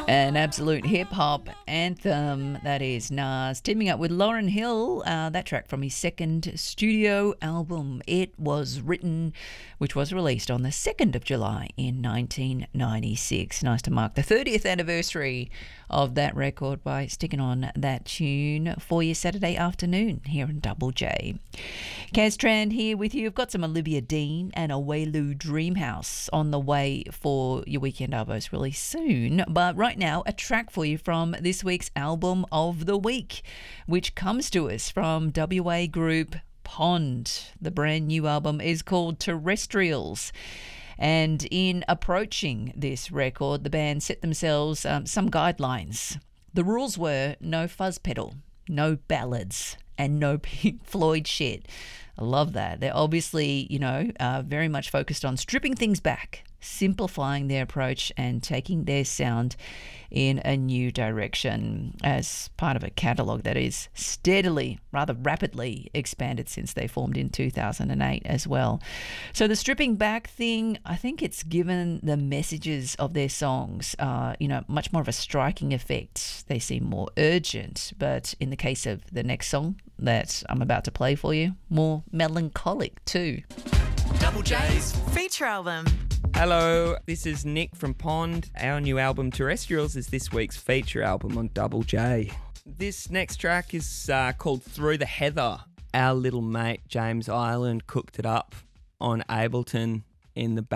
An absolute hip-hop anthem, that is Nas, teaming up with Lauryn Hill, that track from his second studio album, It Was Written, which was released on the 2nd of July in 1996. Nice to mark the 30th anniversary of that record by sticking on that tune for your Saturday afternoon here in Double J. Kaz Tran here with you. I've got some Olivia Dean and a Waylu Dreamhouse on the way for your weekend arvos really soon, but right now a track for you from this week's album of the week, which comes to us from WA group Pond. The brand new album is called Terrestrials, and in approaching this record the band set themselves some guidelines. The rules were no fuzz pedal, no ballads, and no Pink Floyd shit. I love that. They're obviously, very much focused on stripping things back, simplifying their approach and taking their sound in a new direction as part of a catalogue that is steadily, rather rapidly expanded since they formed in 2008 as well. So the stripping back thing, I think it's given the messages of their songs, much more of a striking effect. They seem more urgent, but in the case of the next song that I'm about to play for you, more melancholic too. Double J's feature album. Hello, this is Nick from Pond. Our new album Terrestrials is this week's feature album on Double J. This next track is called Through the Heather. Our little mate James Ireland cooked it up on Ableton in the